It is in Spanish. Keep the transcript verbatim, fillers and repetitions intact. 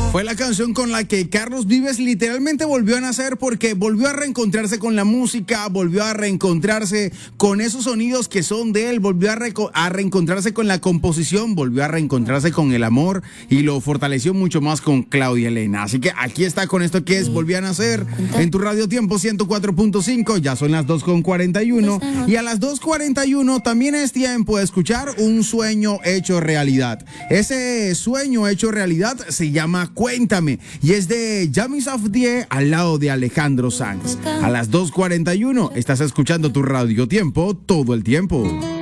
Fue la canción con la que Carlos Vives literalmente volvió a nacer porque volvió a reencontrarse con la música, volvió a reencontrarse con esos sonidos que son de él, volvió a, reco- a reencontrarse con la composición, volvió a reencontrarse con el amor y lo fortaleció mucho más con Claudia Elena. Así que aquí está con esto que es Volvió a nacer en tu Radio Tiempo ciento cuatro punto cinco, ya son las dos con cuarenta y uno y a las dos cuarenta y uno también es tiempo de escuchar un sueño hecho realidad. Ese sueño hecho realidad se llama Cuéntame y es de Yami Safdie al lado de Alejandro Sanz. A las dos cuarenta y uno estás escuchando tu Radio Tiempo todo el tiempo.